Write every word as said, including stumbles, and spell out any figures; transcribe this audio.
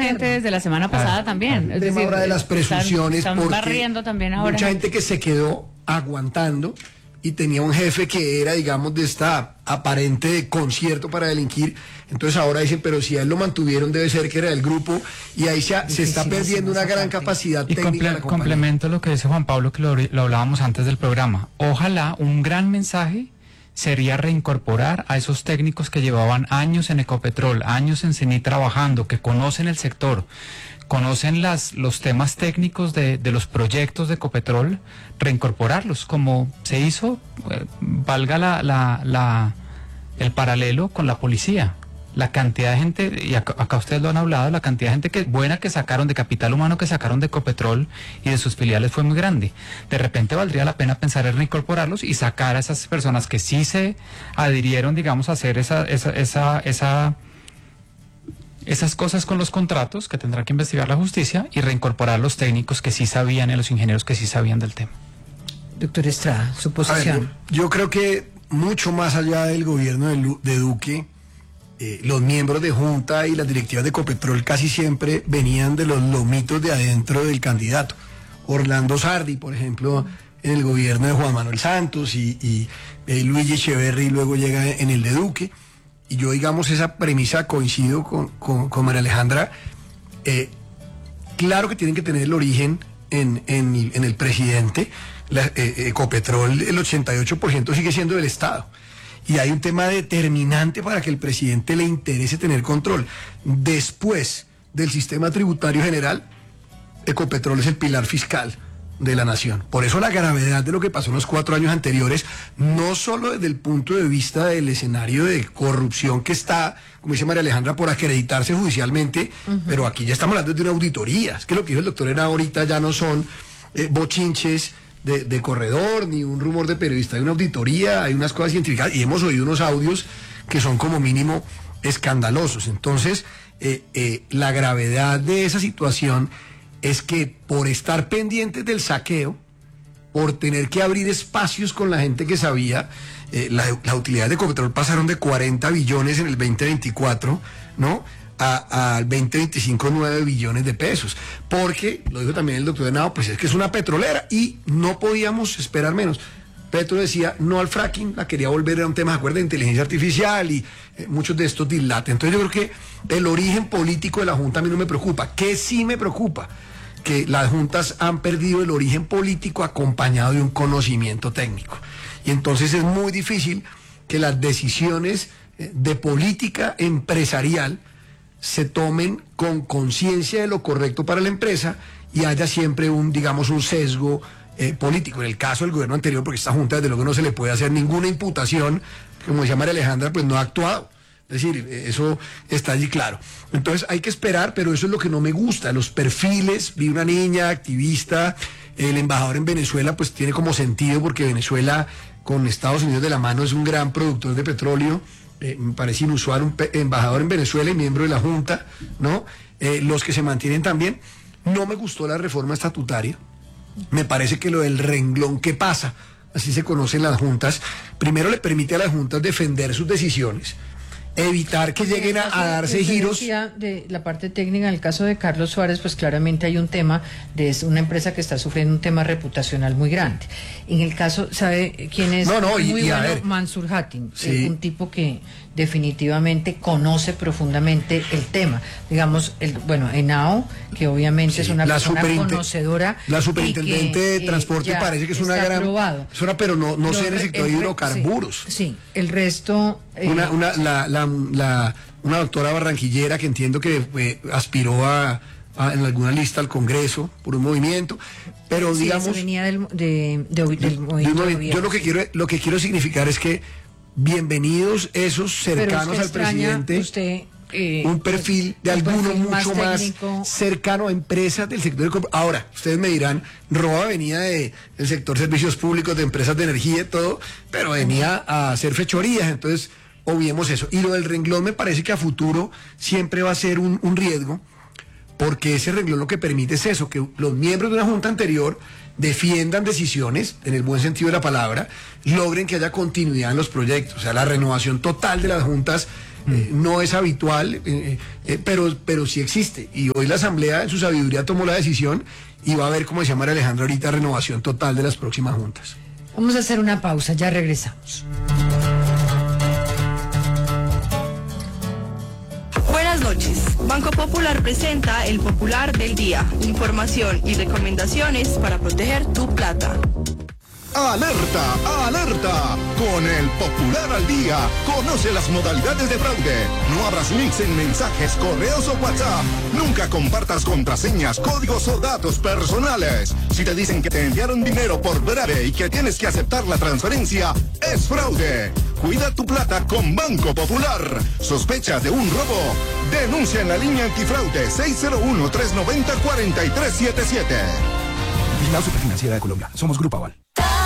gente desde la semana pasada ah, también. El tema ahora de las presunciones, están, están barriendo también ahora. Mucha gente que se quedó aguantando y tenía un jefe que era, digamos, de esta aparente concierto para delinquir. Entonces ahora dicen, pero si a él lo mantuvieron, debe ser que era del grupo, y ahí se, se está perdiendo una gran capacidad y técnica. Y complemento lo que dice Juan Pablo, que lo, lo hablábamos antes del programa. Ojalá un gran mensaje sería reincorporar a esos técnicos que llevaban años en Ecopetrol, años en CENI trabajando, que conocen el sector, conocen las, los temas técnicos de, de los proyectos de Ecopetrol, reincorporarlos, como se hizo, eh, valga la, la, la, el paralelo con la policía. La cantidad de gente, y acá, acá ustedes lo han hablado, la cantidad de gente que buena que sacaron, de capital humano que sacaron de Ecopetrol y de sus filiales fue muy grande. De repente valdría la pena pensar en reincorporarlos y sacar a esas personas que sí se adhirieron, digamos, a hacer esa, esa, esa, esa, esas cosas con los contratos que tendrá que investigar la justicia, y reincorporar los técnicos que sí sabían y los ingenieros que sí sabían del tema. Doctor Estrada, su posición. Ver, yo creo que mucho más allá del gobierno de, de Duque, Eh, los miembros de Junta y las directivas de Ecopetrol casi siempre venían de los lomitos de adentro del candidato. Orlando Sardi, por ejemplo, en el gobierno de Juan Manuel Santos, y, y eh, Luigi Echeverri luego llega en el de Duque. Y yo, digamos, esa premisa coincido con, con, con María Alejandra. Eh, claro que tienen que tener el origen en, en, en el presidente. La, eh, Ecopetrol, el ochenta y ocho por ciento sigue siendo del Estado. Y hay un tema determinante para que el presidente le interese tener control. Después del sistema tributario general, Ecopetrol es el pilar fiscal de la nación. Por eso la gravedad de lo que pasó en los cuatro años anteriores, no solo desde el punto de vista del escenario de corrupción que está, como dice María Alejandra, por acreditarse judicialmente, uh-huh. pero aquí ya estamos hablando de una auditoría. Es que lo que dijo el doctor Henao ahorita ya no son eh, bochinches De, de corredor, ni un rumor de periodista, hay una auditoría, hay unas cosas científicas, y hemos oído unos audios que son como mínimo escandalosos. Entonces, eh, eh, la gravedad de esa situación es que por estar pendientes del saqueo, por tener que abrir espacios con la gente que sabía, eh, la, las utilidades de Ecopetrol pasaron de cuarenta billones en el veinte veinticuatro, ¿no?, al veinte veinticinco, nueve billones de pesos, porque, lo dijo también el doctor Henao, pues es que es una petrolera y no podíamos esperar menos. Petro decía no al fracking, la quería volver a un tema, ¿se acuerdan?, de inteligencia artificial, y eh, muchos de estos dilates. Entonces yo creo que el origen político de la Junta a mí no me preocupa. ¿Qué sí me preocupa? Que las juntas han perdido el origen político acompañado de un conocimiento técnico. Y entonces es muy difícil que las decisiones eh, de política empresarial se tomen con conciencia de lo correcto para la empresa y haya siempre un, digamos, un sesgo eh, político. En el caso del gobierno anterior, porque esta Junta desde luego no se le puede hacer ninguna imputación, como decía María Alejandra, pues no ha actuado. Es decir, eso está allí claro. Entonces hay que esperar, pero eso es lo que no me gusta, los perfiles. Vi una niña activista, el embajador en Venezuela, pues tiene como sentido, porque Venezuela con Estados Unidos de la mano es un gran productor de petróleo. Eh, me parece inusual un embajador en Venezuela y miembro de la Junta, ¿no? Eh, los que se mantienen también. No me gustó la reforma estatutaria. Me parece que lo del renglón que pasa, así se conocen las juntas, primero le permite a las juntas defender sus decisiones, evitar que lleguen a, a darse giros. De la parte técnica, en el caso de Carlos Suárez, pues claramente hay un tema de una empresa que está sufriendo un tema reputacional muy grande. En el caso, ¿sabe quién es? No, no, y, muy y bueno, a ver. Mansur Hatim, Sí. un tipo que definitivamente conoce profundamente el tema. Digamos, el, bueno, Henao, que obviamente sí, es una persona conocedora. La superintendente que, de transporte eh, parece que es una gran... Aprobado. Es una, pero no, no sé en el sector de hidrocarburos. Sí, sí, el resto... Eh, una, una, la, la, la, una doctora barranquillera que entiendo que eh, aspiró a, a, en alguna lista al Congreso por un movimiento, pero sí, digamos... venía del, de, de, de, del movimiento. De, yo lo que quiero, lo que quiero significar es que bienvenidos esos cercanos al presidente, usted, eh, un perfil de alguno mucho más, más cercano a empresas del sector de... Ahora, ustedes me dirán, Roa venía de, del sector servicios públicos, de empresas de energía y todo, pero venía a hacer fechorías, entonces obviemos eso. Y lo del renglón me parece que a futuro siempre va a ser un, un riesgo, porque ese renglón lo que permite es eso, que los miembros de una junta anterior defiendan decisiones, en el buen sentido de la palabra, logren que haya continuidad en los proyectos. O sea, la renovación total de las juntas Eh, no es habitual, eh, eh, pero, pero sí existe. Y hoy la Asamblea en su sabiduría tomó la decisión y va a ver, como decía María Alejandra ahorita, renovación total de las próximas juntas. Vamos a hacer una pausa, ya regresamos. Buenas noches. Banco Popular presenta el Popular del Día. Información y recomendaciones para proteger tu plata. ¡Alerta! ¡Alerta! Con el Popular al Día, conoce las modalidades de fraude. No abras links en mensajes, correos o WhatsApp. Nunca compartas contraseñas, códigos o datos personales. Si te dicen que te enviaron dinero por Breve y que tienes que aceptar la transferencia, es fraude. Cuida tu plata con Banco Popular. ¿Sospechas de un robo? Denuncia en la línea antifraude seis cero uno, tres nueve cero, cuatro tres siete siete. Vigilado Superfinanciera de Colombia. Somos Grupo Aval.